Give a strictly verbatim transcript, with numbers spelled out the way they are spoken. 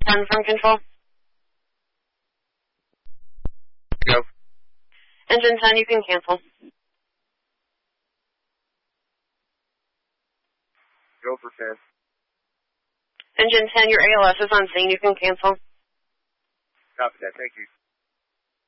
ten from control. Go. Engine ten, you can cancel. Go for ten. Engine ten, your A L S is on scene. You can cancel. Copy that. Thank you.